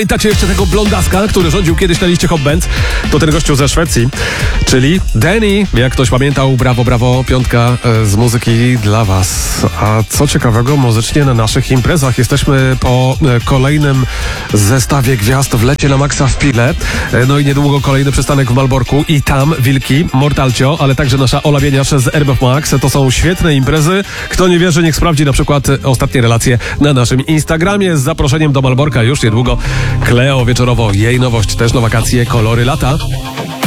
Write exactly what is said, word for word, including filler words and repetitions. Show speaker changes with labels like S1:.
S1: Pamiętacie jeszcze tego blondaska, który rządził kiedyś na liście Hot Bands? To ten gościu ze Szwecji, czyli Danny. Jak ktoś pamiętał, brawo, brawo, piątka z muzyki dla was. A co ciekawego, muzycznie na naszych imprezach jesteśmy po kolejnym zestawie gwiazd w lecie na Maxa w Pile. No i niedługo kolejny przystanek w Malborku i tam Wilki, Mortalcio, ale także nasza Ola Bieniasz z R B F Max. To są świetne imprezy. Kto nie wierzy, niech sprawdzi na przykład ostatnie relacje na naszym Instagramie z zaproszeniem do Malborka już niedługo. Kleo wieczorowo, jej nowość też na wakacje, kolory lata.